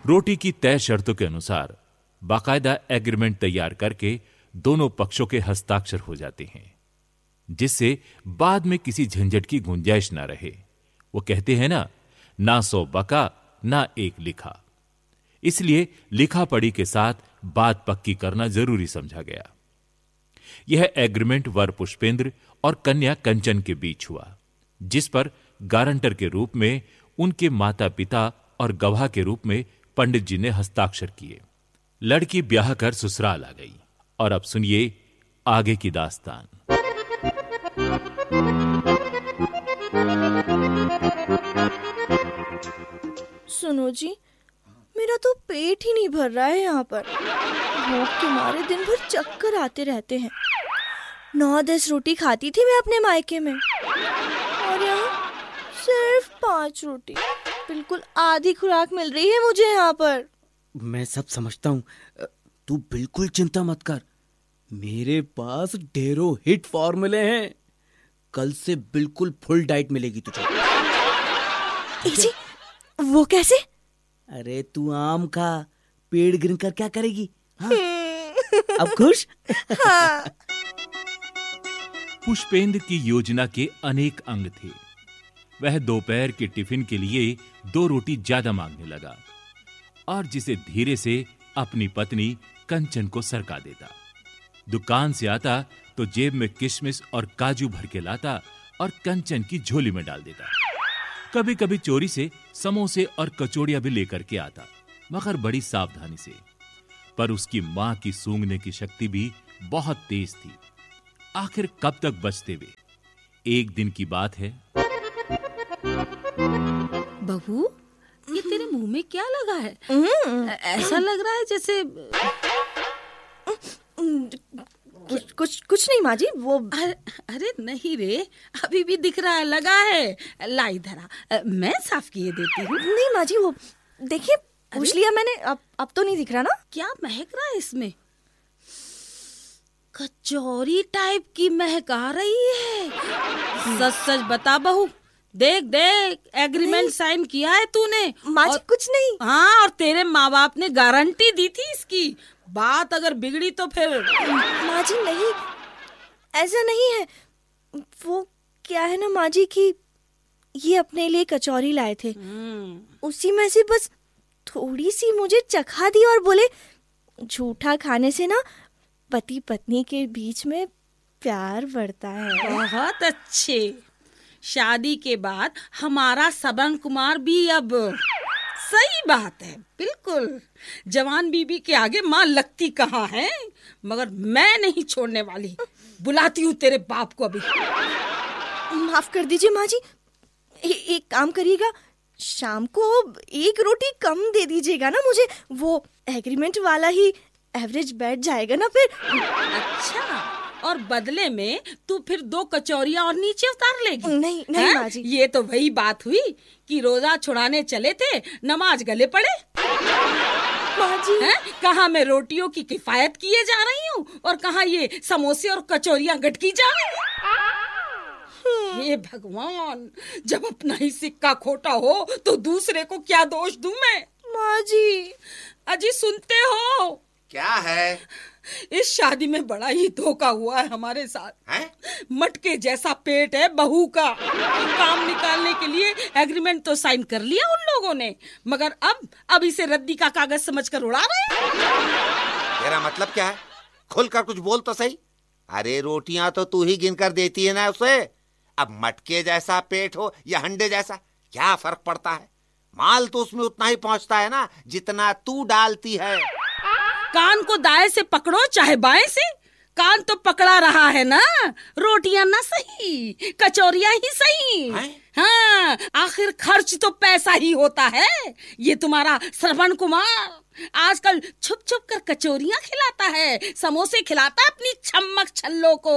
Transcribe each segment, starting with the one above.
रोटी की तय शर्तों के अनुसार बाकायदा एग्रीमेंट तैयार करके दोनों पक्षों के हस्ताक्षर हो जाते हैं, जिससे बाद में किसी झंझट की गुंजाइश ना रहे। वो कहते हैं ना 100 बका ना 1 लिखा। इसलिए लिखा पढ़ी के साथ बात पक्की करना जरूरी समझा गया। यह एग्रीमेंट वर पुष्पेंद्र और कन्या कंचन के बीच हुआ, जिस पर गारंटर के रूप में उनके माता पिता और गवाह के रूप में पंडित जी ने हस्ताक्षर किए। लड़की ब्याह कर ससुराल आ गई। और अब सुनिए आगे की दास्तान। सुनो जी, मेरा तो पेट ही नहीं भर रहा है। यहाँ पर भूख के मारे दिन भर चक्कर आते रहते हैं। 9-10 रोटी खाती थी मैं अपने मायके में, और यहाँ सिर्फ 5 रोटी। बिल्कुल आधी खुराक मिल रही है मुझे यहाँ पर। मैं सब समझता हूँ, तू बिल्कुल चिंता मत कर। मेरे पास ढेरों हिट फॉर्मूले हैं। कल से बिल्कुल फुल डाइट मिलेगी तुझे। जी, वो कैसे? अरे तू आम खा, पेड़ गिर कर क्या करेगी? हाँ? अब खुश? हाँ। पुष्पेंद्र की योजना के अनेक अंग थे। वह दोपहर के टिफिन के लिए 2 रोटी ज्यादा मांगने लगा और जिसे धीरे से अपनी पत्नी कंचन को सरका देता। दुकान से आता तो जेब में किशमिश और काजू भर के लाता और कंचन की झोली में डाल देता। कभी कभी चोरी से समोसे और कचौड़ियां भी लेकर के आता, मगर बड़ी सावधानी से। पर उसकी मां की सूंघने की शक्ति भी बहुत तेज थी। आखिर कब तक बचते वे? एक दिन की बात है। बहू, ये तेरे मुंह में क्या लगा है? ऐसा लग रहा है जैसे कुछ नहीं माँ जी, वो अरे नहीं रे, अभी भी दिख रहा है, लगा है। लाई धरा, मैं साफ किए देती हूँ। नहीं माँ जी, वो देखिए, पूछ लिया मैंने। अब तो नहीं दिख रहा ना? क्या महक रहा है इसमें? कचौरी टाइप की महक आ रही है। सच सच बता बहू। देख एग्रीमेंट साइन किया है तूने? माँ जी कुछ नहीं। हाँ, और तेरे माँ बाप ने गारंटी दी थी इसकी। बात अगर बिगड़ी तो फिर? माँ जी नहीं, ऐसा नहीं है। वो क्या है ना माँ जी कि ये अपने लिए कचौरी लाए थे। उसी में से बस थोड़ी सी मुझे चखा दी और बोले, झूठा खाने से ना पति पत्नी के बीच में प्यार बढ़ता है। बहुत अच्छे। शादी के बाद हमारा सबन कुमार भी अब। सही बात है, बिल्कुल। जवान बीबी के आगे माँ लगती कहाँ है, मगर मैं नहीं छोड़ने वाली। बुलाती हूँ तेरे बाप को अभी। माफ कर दीजिए माँ जी, एक काम करिएगा, शाम को 1 रोटी कम दे दीजिएगा ना मुझे। वो एग्रीमेंट वाला ही एवरेज बैठ जाएगा ना फिर। अच्छा, और बदले में तू फिर 2 कचौरियां और नीचे उतार लेगी? नहीं माँ जी। ये तो वही बात हुई कि रोजा छुड़ाने चले थे, नमाज गले पड़े। माँ जी, कहाँ मैं रोटियों की किफायत किए जा रही हूँ और कहाँ ये समोसे और कचौरियां गटकी जा रही हैं। हे भगवान, जब अपना ही सिक्का खोटा हो तो दूसरे को क्या दोष दूं मैं? माँ जी, अजी सुनते हो? क्या है? इस शादी में बड़ा ही धोखा हुआ है हमारे साथ। है? मटके जैसा पेट है बहू का। काम निकालने के लिए एग्रीमेंट तो साइन कर लिया उन लोगों ने, मगर अब इसे रद्दी का कागज समझकर उड़ा रहे हैं। तेरा मतलब क्या है? खुलकर कुछ बोल तो सही। अरे रोटियां तो तू ही गिन कर देती है ना उसे। अब मटके जैसा पेट हो या हंडे जैसा, क्या फर्क पड़ता है? माल तो उसमें उतना ही पहुंचता है ना जितना तू डालती है। कान को दाएं से पकड़ो चाहे बाएं से, कान तो पकड़ा रहा है ना। रोटियां ना सही, कचौरियां ही सही। हाँ, आखिर खर्च तो पैसा ही होता है। ये तुम्हारा श्रवण कुमार आजकल छुप छुप कर कचौरियां खिलाता है, समोसे खिलाता है अपनी छम्मक छल्लों को।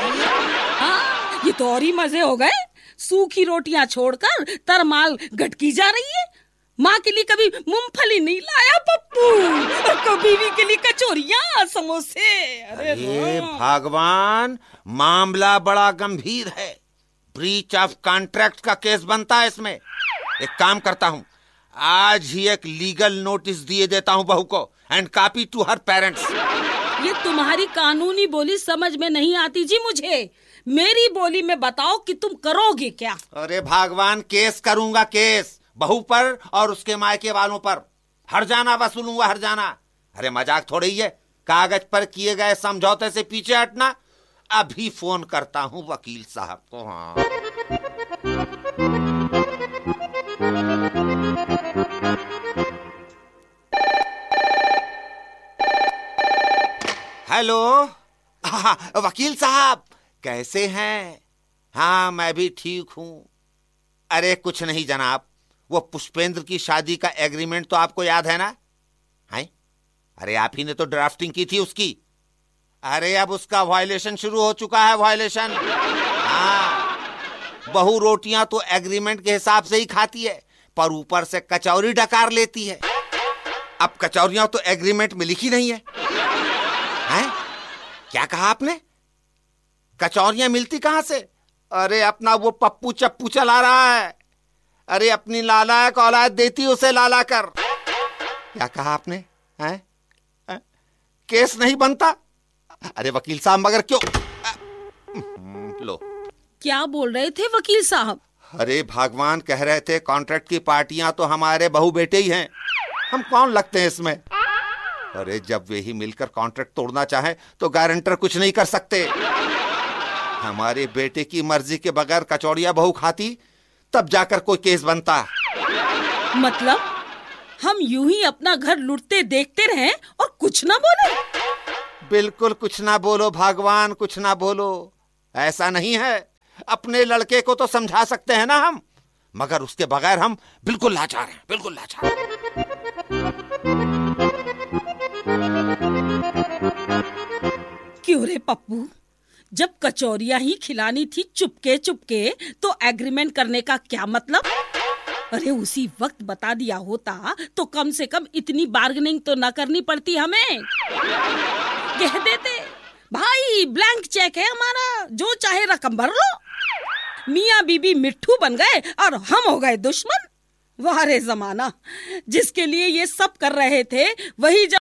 हाँ, ये तो और ही मजे हो गए। सूखी रोटियां छोड़कर तरमाल गटकी जा रही है। माँ के लिए कभी मूंगफली नहीं लाया पप्पू, और कभी भी के लिए कचौरियां समोसे। अरे भगवान, मामला बड़ा गंभीर है। ब्रीच ऑफ कॉन्ट्रैक्ट का केस बनता है इसमें। एक काम करता हूँ, आज ही एक लीगल नोटिस दिए देता हूँ बहू को, and copy to her parents. ये तुम्हारी कानूनी बोली समझ में नहीं आती जी मुझे। मेरी बोली में बताओ कि तुम करोगे क्या? अरे भगवान, केस करूंगा, केस बहू पर और उसके मायके वालों पर। हर्जाना वसूलूंगा, हर्जाना। अरे मजाक थोड़ी ही है, कागज पर किए गए समझौते से पीछे हटना। अभी फोन करता हूँ वकील साहब को। हाँ, हेलो। वकील साहब कैसे हैं? हाँ, मैं भी ठीक हूँ। अरे कुछ नहीं जनाब, वो पुष्पेंद्र की शादी का एग्रीमेंट तो आपको याद है ना? है? अरे आप ही ने तो ड्राफ्टिंग की थी उसकी। अरे अब उसका वायलेशन शुरू हो चुका है, वायलेशन। हाँ, बहू रोटियां तो एग्रीमेंट के हिसाब से ही खाती है, पर ऊपर से कचौरी डकार लेती है। अब कचौरियां तो एग्रीमेंट में लिखी नहीं है। हैं? क्या कहा आपने? कचौरियां मिलती कहां से? अरे अपना वो पप्पू चप्पू चला रहा है। अरे अपनी लालायक औलाद देती उसे लाला कर। क्या कहा आपने? हैं? केस नहीं बनता? अरे वकील साहब मगर क्यों? लो। क्या बोल रहे थे वकील साहब? अरे भगवान, कह रहे थे कॉन्ट्रैक्ट की पार्टियां तो हमारे बहू बेटे ही हैं, हम कौन लगते हैं इसमें। अरे जब वे ही मिलकर कॉन्ट्रैक्ट तोड़ना चाहे तो गारंटर कुछ नहीं कर सकते। हमारे बेटे की मर्जी के बगैर कचौड़िया बहू खाती तब जाकर कोई केस बनता। मतलब हम यूं ही अपना घर लूटते देखते रहें और कुछ ना बोले? बिल्कुल कुछ ना बोलो भगवान, कुछ ना बोलो। ऐसा नहीं है, अपने लड़के को तो समझा सकते हैं ना हम, मगर उसके बगैर हम बिल्कुल लाचार हैं, बिल्कुल लाचार। क्यों रे पप्पू, जब कचौरियां ही खिलानी थी चुपके चुपके तो एग्रीमेंट करने का क्या मतलब? अरे उसी वक्त बता दिया होता तो कम से कम इतनी बार्गेनिंग तो ना करनी पड़ती हमें। कह देते भाई ब्लैंक चेक है हमारा, जो चाहे रकम भर लो। मियाँ बीबी मिट्ठू बन गए और हम हो गए दुश्मन। वाह रे जमाना, जिसके लिए ये सब कर रहे थे वही